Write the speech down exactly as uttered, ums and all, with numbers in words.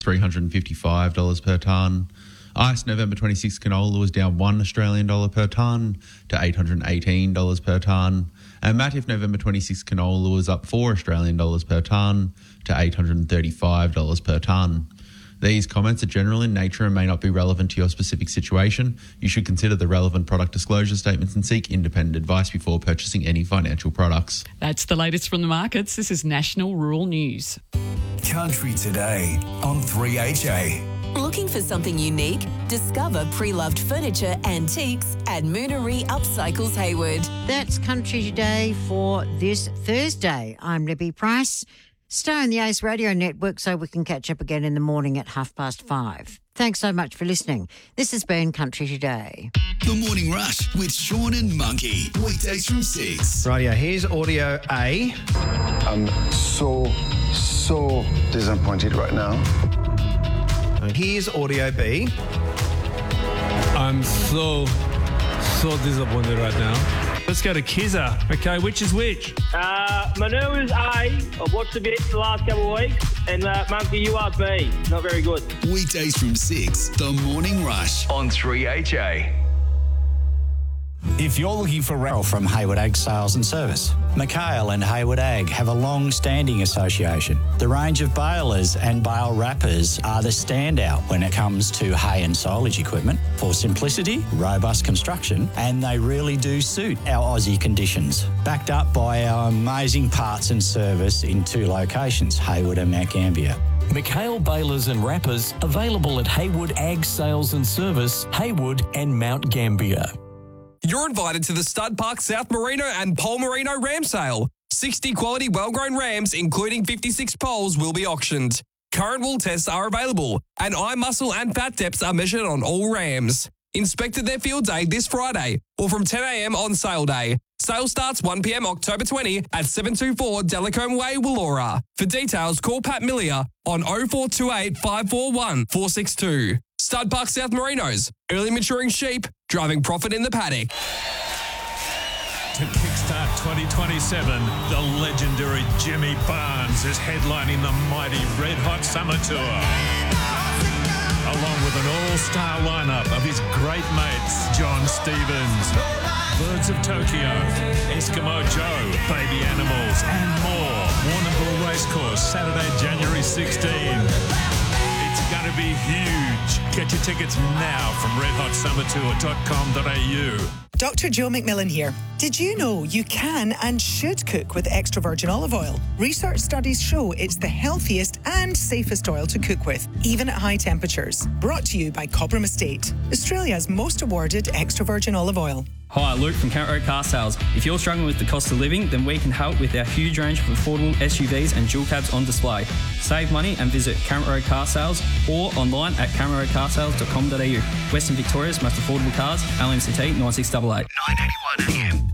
three hundred fifty-five dollars per tonne. Ice November twenty-sixth canola was down one Australian dollar per tonne to eight hundred eighteen dollars per tonne. And Matif November twenty-sixth canola was up four Australian dollars per tonne to eight hundred thirty-five dollars per tonne. These comments are general in nature and may not be relevant to your specific situation. You should consider the relevant product disclosure statements and seek independent advice before purchasing any financial products. That's the latest from the markets. This is National Rural News. Country Today on three H A. Looking for something unique? Discover pre-loved furniture antiques at Moonery Upcycles Hayward. That's Country Today for this Thursday. I'm Libby Price. Stay on the Ace Radio Network so we can catch up again in the morning at half past five. Thanks so much for listening. This has been Country Today. The Morning Rush with Sean and Monkey. Weekdays from six. Rightio, here's audio A. I'm so, so disappointed right now. And here's audio B. I'm so, so disappointed right now. Let's go to Kizza. Okay, which is which? Uh, Manu is A. I've watched a bit the last couple of weeks. And uh, Monkey, you are B. Not very good. Weekdays from six. The Morning Rush on three H A. If you're looking for rental from Hayward Ag Sales and Service, Mikhail and Hayward Ag have a long-standing association. The range of balers and bale wrappers are the standout when it comes to hay and silage equipment for simplicity, robust construction, and they really do suit our Aussie conditions. Backed up by our amazing parts and service in two locations, Hayward and Mount Gambier. Mikhail Balers and Wrappers available at Hayward Ag Sales and Service, Hayward and Mount Gambier. You're invited to the Stud Park South Merino and Pole Merino ram sale. sixty quality well-grown rams, including fifty-six poles, will be auctioned. Current wool tests are available, and eye muscle and fat depths are measured on all rams. Inspect at their field day this Friday, or from ten a.m. on sale day. Sale starts one p.m. October twentieth at seven two four Delacombe Way, Wollora. For details, call Pat Millier on oh four two eight, five four one, four six two. Stud Park South Merinos, early maturing sheep, driving profit in the paddock. To kickstart twenty twenty-seven, the legendary Jimmy Barnes is headlining the mighty Red Hot Summer Tour. Along with an all-star lineup of his great mates, John Stevens, Birds of Tokyo, Eskimo Joe, Baby Animals, and more. Warrnambool Racecourse, Saturday, January sixteenth. It's going to be huge. Get your tickets now from red hot summer tour dot com dot a u. Doctor Joe McMillan here. Did you know you can and should cook with extra virgin olive oil? Research studies show it's the healthiest and safest oil to cook with, even at high temperatures. Brought to you by Cobram Estate, Australia's most awarded extra virgin olive oil. Hi, Luke from Count Road Car Sales. If you're struggling with the cost of living, then we can help with our huge range of affordable S U Vs and dual cabs on display. Save money and visit Count Road Car Sales or online at count road car sales dot com dot a u. Western Victoria's most affordable cars, L M C T nine six eight eight. nine eighty-one A M.